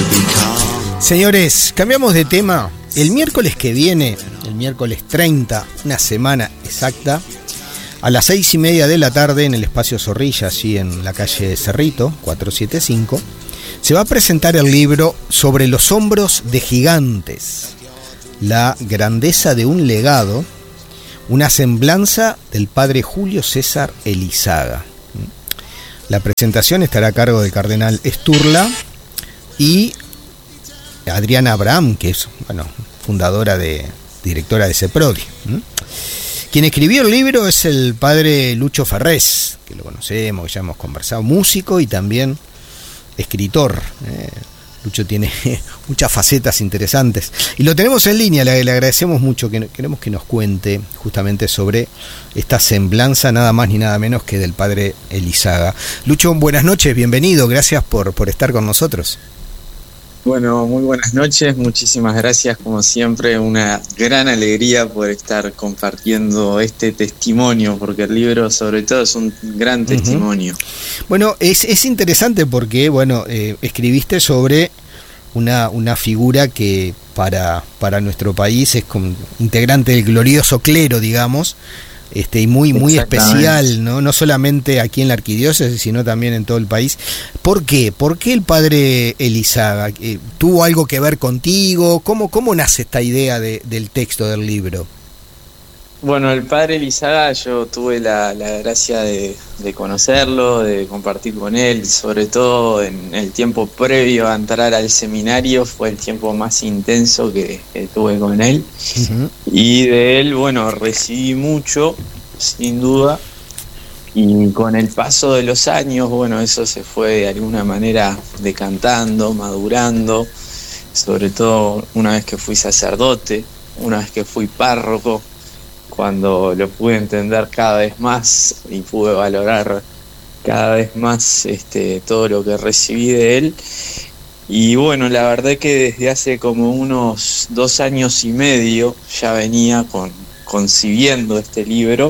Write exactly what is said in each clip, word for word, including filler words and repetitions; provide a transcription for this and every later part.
Señores, cambiamos de tema. El miércoles que viene, el miércoles treinta, una semana exacta, a las seis y media de la tarde en el Espacio Zorrilla, allí en la calle Cerrito, cuatrocientos setenta y cinco, se va a presentar el libro Sobre los hombros de gigantes, la grandeza de un legado, una semblanza del padre Julio César Elizaga. La presentación estará a cargo del cardenal Sturla y Adriana Abraham, que es, bueno, fundadora de, directora de CEPRODI. ¿Mm? Quien escribió el libro es el padre Lucho Ferrés, que lo conocemos, que ya hemos conversado, músico y también escritor. Eh, Lucho tiene muchas facetas interesantes. Y lo tenemos en línea, le, le agradecemos mucho, que queremos que nos cuente justamente sobre esta semblanza, nada más ni nada menos que del padre Elizaga. Lucho, buenas noches, bienvenido, gracias por, por estar con nosotros. Bueno, muy buenas noches, muchísimas gracias, como siempre, una gran alegría por estar compartiendo este testimonio, porque el libro sobre todo es un gran testimonio. Uh-huh. Bueno, es, es interesante porque, bueno, eh, escribiste sobre una, una figura que para, para nuestro país es como integrante del glorioso clero, digamos, Este, y muy, muy especial, ¿no? No solamente aquí en la arquidiócesis, sino también en todo el país. ¿Por qué? ¿Por qué el padre Elizaga? ¿Tuvo algo que ver contigo? ¿Cómo, cómo nace esta idea de, del texto del libro? Bueno, el padre Elizaga, yo tuve la, la gracia de, de conocerlo, de compartir con él, sobre todo en el tiempo previo a entrar al seminario, fue el tiempo más intenso que, que tuve con él. Uh-huh. Y de él, bueno, recibí mucho, sin duda, y con el paso de los años, bueno, eso se fue de alguna manera decantando, madurando, sobre todo una vez que fui sacerdote, una vez que fui párroco, cuando lo pude entender cada vez más y pude valorar cada vez más este, todo lo que recibí de él. Y bueno, la verdad que desde hace como unos dos años y medio ya venía con, concibiendo este libro,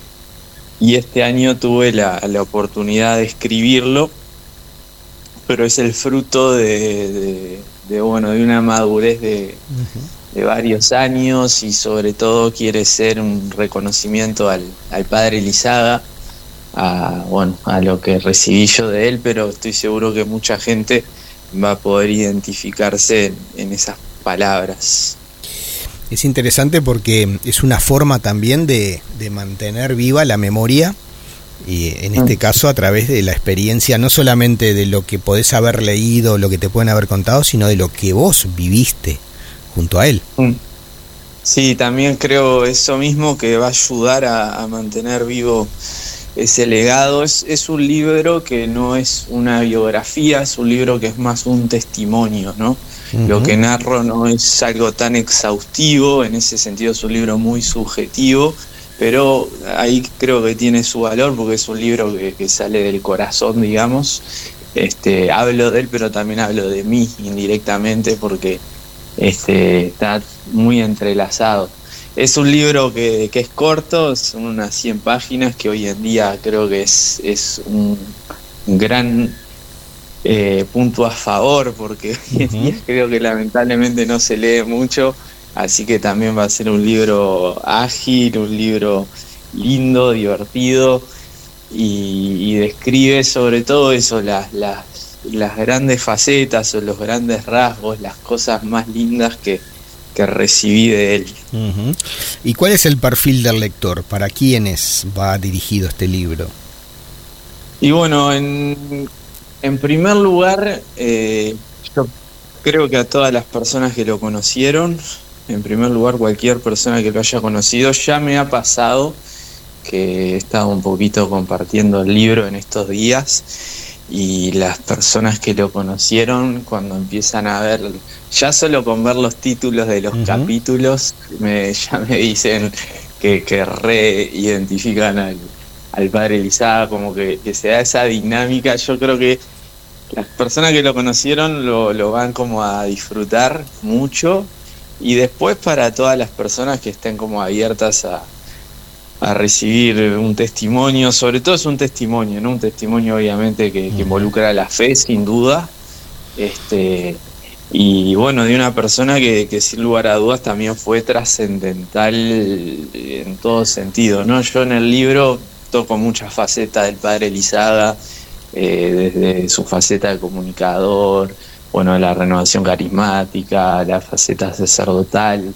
y este año tuve la, la oportunidad de escribirlo, pero es el fruto de, de, de, bueno, de una madurez de... Uh-huh. de varios años, y sobre todo quiere ser un reconocimiento al, al padre Elizaga, a, bueno, a lo que recibí yo de él, pero estoy seguro que mucha gente va a poder identificarse en, en esas palabras. Es interesante porque es una forma también de, de mantener viva la memoria, y en este caso a través de la experiencia, no solamente de lo que podés haber leído, lo que te pueden haber contado, sino de lo que vos viviste junto a él. Sí, también creo eso mismo, que va a ayudar a, a mantener vivo ese legado. Es, es un libro que no es una biografía, es un libro que es más un testimonio, ¿no? Uh-huh. Lo que narro no es algo tan exhaustivo, en ese sentido es un libro muy subjetivo, pero ahí creo que tiene su valor, porque es un libro que, que sale del corazón, digamos. Este, hablo de él, pero también hablo de mí indirectamente, porque Este, está muy entrelazado. Es un libro que, que es corto, son unas cien páginas, que hoy en día creo que es, es un gran eh, punto a favor, porque hoy en día creo que lamentablemente no se lee mucho, así que también va a ser un libro ágil, un libro lindo, divertido, y, y describe sobre todo eso, las, las las grandes facetas o los grandes rasgos, las cosas más lindas que, que recibí de él. Uh-huh. ¿Y cuál es el perfil del lector? ¿Para quiénes va dirigido este libro? Y bueno, en, en primer lugar, eh, yo creo que a todas las personas que lo conocieron, en primer lugar cualquier persona que lo haya conocido, ya me ha pasado que he estado un poquito compartiendo el libro en estos días, y las personas que lo conocieron, cuando empiezan a ver, ya solo con ver los títulos de los uh-huh. capítulos, me, ya me dicen que, que reidentifican al, al padre Elizaga, como que, que se da esa dinámica. Yo creo que las personas que lo conocieron lo, lo van como a disfrutar mucho, y después para todas las personas que estén como abiertas a a recibir un testimonio, sobre todo es un testimonio, ¿no? Un testimonio obviamente que, que involucra la fe, sin duda, este y bueno, de una persona que, que sin lugar a dudas también fue trascendental en todo sentido, ¿no? Yo en el libro toco muchas facetas del padre Lizaga, eh, desde su faceta de comunicador, bueno, la renovación carismática, la faceta sacerdotal,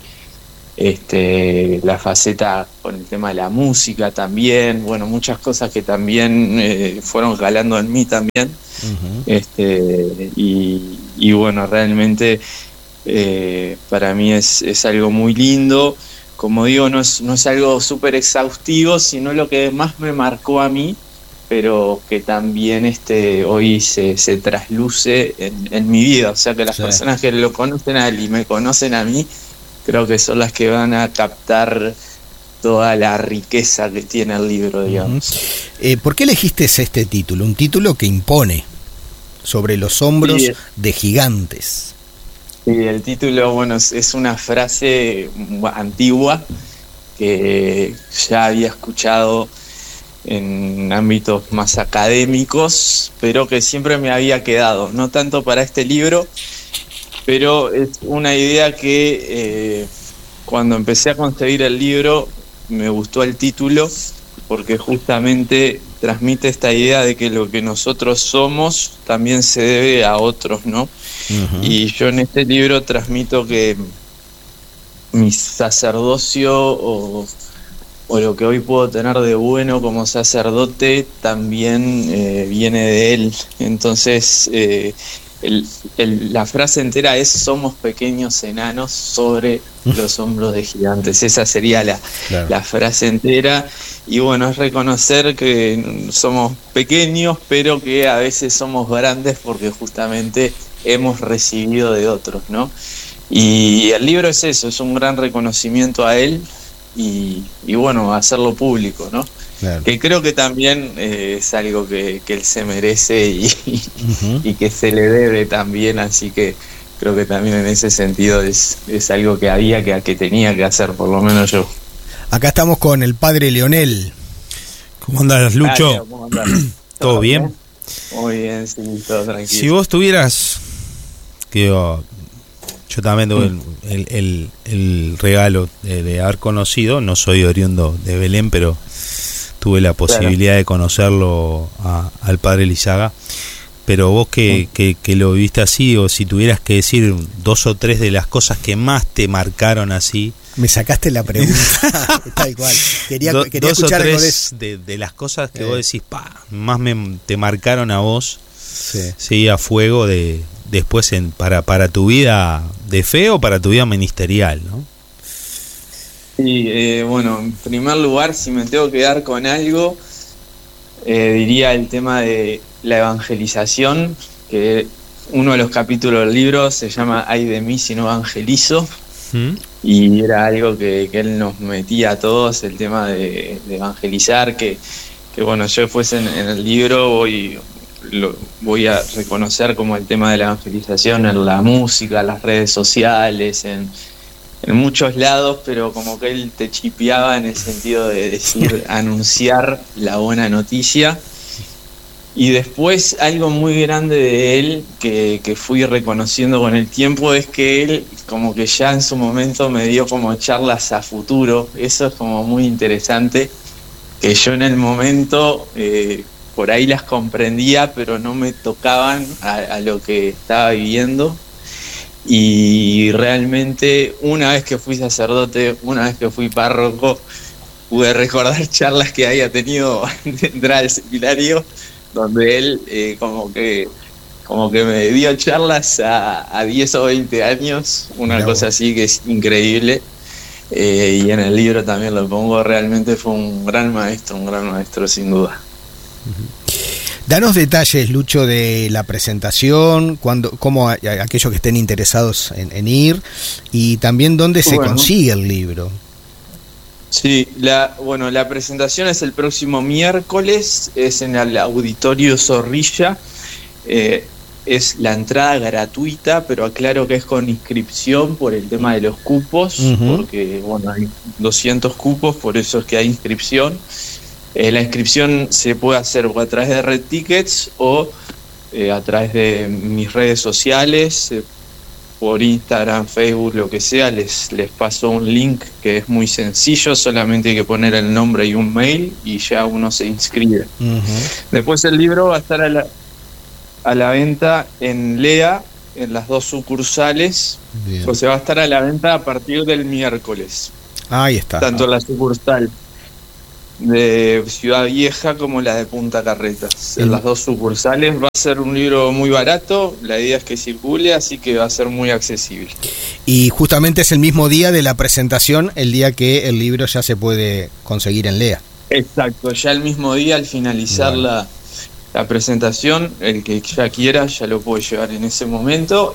este, la faceta con el tema de la música también, bueno, muchas cosas que también eh, fueron calando en mí también. Uh-huh. este, y, y bueno, realmente eh, para mí es, es algo muy lindo. Como digo, no es, no es algo súper exhaustivo, sino lo que más me marcó a mí, pero que también este, hoy se, se trasluce en, en mi vida. O sea que las sí. personas que lo conocen a él y me conocen a mí, creo que son las que van a captar toda la riqueza que tiene el libro, digamos. Uh-huh. Eh, ¿Por qué elegiste este título? Un título que impone, sobre los hombros sí. de gigantes. Sí, el título, bueno, es, es una frase antigua que ya había escuchado en ámbitos más académicos, pero que siempre me había quedado, no tanto para este libro, pero es una idea que eh, cuando empecé a concebir el libro me gustó el título, porque justamente transmite esta idea de que lo que nosotros somos también se debe a otros, ¿no? Uh-huh. Y yo en este libro transmito que mi sacerdocio o, o lo que hoy puedo tener de bueno como sacerdote también eh, viene de él. Entonces eh, el, el, la frase entera es: somos pequeños enanos sobre los hombros de gigantes. Esa sería la, claro. la frase entera. Y bueno, es reconocer que somos pequeños, pero que a veces somos grandes porque justamente hemos recibido de otros, ¿no? Y el libro es eso, es un gran reconocimiento a él y, y bueno, hacerlo público, ¿no? Claro. Que creo que también eh, es algo que, que él se merece y, uh-huh. y que se le debe también, así que creo que también en ese sentido es, es algo que había, que, que tenía que hacer, por lo menos yo. Acá estamos con el padre Leonel. ¿Cómo andás, Lucho? Dale, ¿cómo andás? ¿Todo bien? Muy bien, sí, todo tranquilo. Si vos tuvieras, que yo, yo también tuve mm. el, el, el regalo de, de haber conocido, no soy oriundo de Belén, pero tuve la posibilidad claro. de conocerlo a, al padre Lizaga. Pero vos que, mm. que, que lo viviste así, o si tuvieras que decir dos o tres de las cosas que más te marcaron así. Me sacaste la pregunta, tal cual. Quería, Do, quería dos escuchar o tres algo de, de, de las cosas que eh. vos decís, pa, más me, te marcaron a vos, sí, sí a fuego de después en, para, para tu vida de fe o para tu vida ministerial, ¿no? Sí, eh, bueno, en primer lugar, si me tengo que quedar con algo, eh, diría el tema de la evangelización, que uno de los capítulos del libro se llama Ay de mí si no evangelizo. ¿Mm? Y era algo que, que él nos metía a todos, el tema de, de evangelizar, que, que bueno, yo después en, en el libro voy, lo, voy a reconocer como el tema de la evangelización en la música, en las redes sociales, en, en muchos lados, pero como que él te chipeaba en el sentido de decir, anunciar la buena noticia. Y después algo muy grande de él que, que fui reconociendo con el tiempo es que él como que ya en su momento me dio como charlas a futuro. Eso es como muy interesante, que yo en el momento eh, por ahí las comprendía, pero no me tocaban a, a lo que estaba viviendo. Y realmente una vez que fui sacerdote, una vez que fui párroco, pude recordar charlas que había tenido antes de entrar al seminario, donde él eh, como que como que me dio charlas a, a diez o veinte años, una Bravo. cosa así que es increíble, eh, y en el libro también lo pongo. Realmente fue un gran maestro, un gran maestro sin duda. Danos detalles, Lucho, de la presentación, cuando, cómo a, a aquellos que estén interesados en, en ir, y también dónde se bueno. consigue el libro. Sí, la, bueno, la presentación es el próximo miércoles, es en el Auditorio Zorrilla, eh, es la entrada gratuita, pero aclaro que es con inscripción por el tema de los cupos, uh-huh. porque bueno, hay doscientos cupos, por eso es que hay inscripción. Eh, la inscripción se puede hacer o a través de Red Tickets o eh, a través de mis redes sociales, eh, por Instagram, Facebook, lo que sea, les, les paso un link que es muy sencillo, solamente hay que poner el nombre y un mail y ya uno se inscribe. Uh-huh. Después el libro va a estar a la, a la venta en Lea, en las dos sucursales. Bien. O sea, va a estar a la venta a partir del miércoles. Ahí está. Tanto la sucursal de Ciudad Vieja como la de Punta Carretas. En las dos sucursales va a ser un libro muy barato, la idea es que circule, así que va a ser muy accesible. Y justamente es el mismo día de la presentación, el día que el libro ya se puede conseguir en Lea. Exacto, ya el mismo día al finalizar bueno. la, la presentación, el que ya quiera ya lo puede llevar en ese momento,